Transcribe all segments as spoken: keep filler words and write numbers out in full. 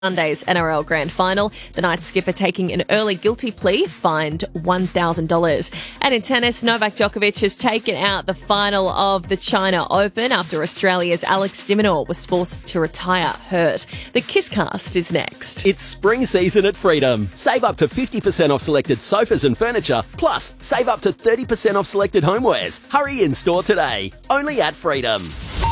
Sunday's N R L Grand Final. The Knights skipper taking an early guilty plea, fined one thousand dollars. And in tennis, Novak Djokovic has taken out the final of the China Open after Australia's Alex de Minaur was forced to retire hurt. The Kisscast is next. It's spring season at Freedom. Save up to fifty percent off selected sofas and furniture, plus save up to thirty percent off selected homewares. Hurry in store today. Only at Freedom.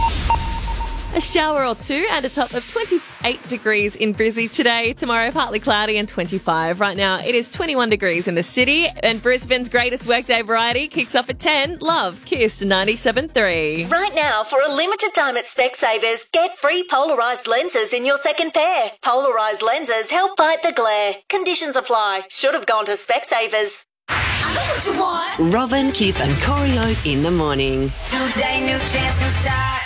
A shower or two and a top of twenty-eight degrees in Brizzy today. Tomorrow, partly cloudy and twenty-five. Right now, it is twenty-one degrees in the city. And Brisbane's greatest workday variety kicks off at ten. Love, Kiss ninety-seven point three. Right now, for a limited time at Specsavers, get free polarised lenses in your second pair. Polarised lenses help fight the glare. Conditions apply. Should have gone to Specsavers. I know what you want. Robin, Kip and Corey Oates in the morning. New day, new chance, new start.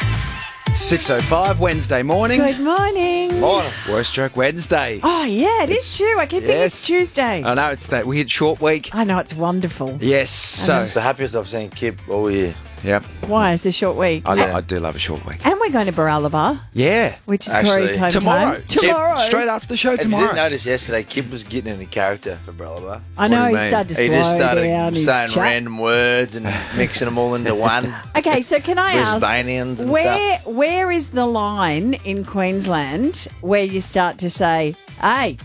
six oh five Wednesday morning. Good morning. Morning. Worst Stroke Wednesday. Oh, yeah, it is true. I keep thinking yes. it's Tuesday. I know, it's that weird short week. I know, it's wonderful. Yes. So, It's the happiest I've seen Kip all year. yep. Why? It's a short week. I, lo- and, I do love a short week. and we're going to Baralaba, Yeah. which is Actually, Corey's hometown. Tomorrow. Tomorrow. Kip, straight after the show If you tomorrow. didn't notice yesterday, Kip was getting into character for Bralaba. I know, What do you he mean? started to He slow just started down his saying chat. random words and mixing them all into one. Okay, so can I ask, Brisbaneans and where stuff. where is the line in Queensland where you start to say, hey,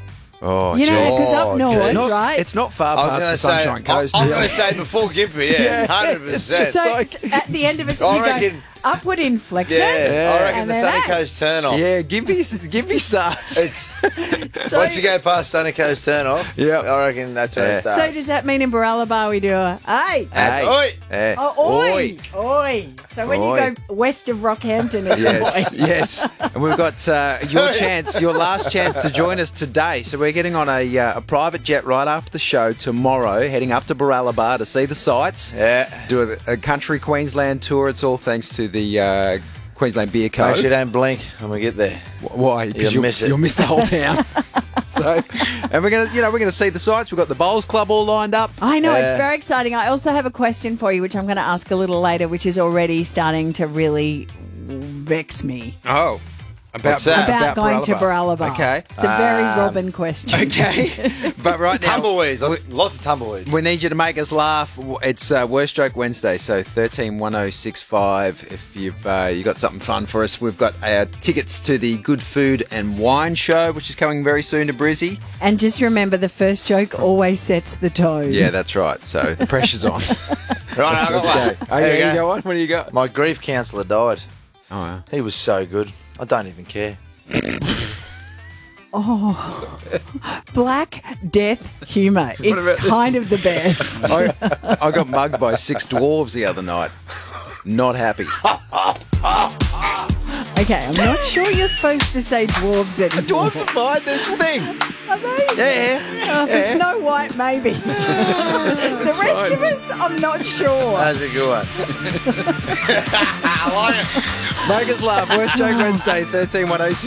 Oh, you know, gee. because Oh, up north, it's not, right? it's not far I was past going the to say, Sunshine Coast. I'm really. going to say before Gimpy, yeah, Yeah, hundred it's percent. just so like- at the end of it, I you reckon- go upward inflection. Yeah, I reckon and the then Sunny hey. Coast turn off. Yeah, Gimpy, Gimpy starts. It's So- once you go past Sunny Coast turn off. Yep. I reckon that's where Yeah. it starts. So does that mean in Baralaba we do a, hey, Hey. Oi! Eh. oh, oi, oi. So when Oi. you go west of Rockhampton, it's Yes, oi. yes. And we've got uh, your chance, your last chance to join us today. So we're getting on a, uh, a private jet right after the show tomorrow, heading up to Baralaba to see the sights. Yeah. Do a, a country Queensland tour. It's all thanks to the uh, Queensland Beer Co. Make sure you don't blink when we get there. Wh- Why? Because You'll you'll miss it. You'll miss the whole town. So, and we're gonna, you know, we're gonna see the sights. We've got the Bowls Club all lined up. I know, it's Yeah. very exciting. I also have a question for you, which I'm going to ask a little later, which is already starting to really vex me. Oh, about What's that? About, going to Baralaba. Okay. It's a very Um, Robin question. Okay, but right now, Tumbleweeds. Lots, lots of tumbleweeds. we need you to make us laugh. It's uh, Worst Stroke Wednesday, so thirteen one oh six five. If you've uh, you got something fun for us, we've got uh, tickets to the Good Food and Wine Show, which is coming very soon to Brizzy. And just remember, the first joke always sets the tone. Yeah, that's right. So the pressure's on. Right, I got one. Oh, There yeah, you you go. go on. What do you got? My grief counsellor died. Oh, wow. He was so good. I don't even care. Black death humour. It's about this? kind of the best. I, I got mugged by six dwarves the other night. Not happy. Okay, I'm not sure you're supposed to say dwarves anymore. Dwarves are fine. That's the thing. Are they? Yeah. Uh, for Snow White, maybe. the rest of us, I'm not sure. That's a good one. I like it. Make us laugh. Worst Joke Wednesday, thirteen one oh six.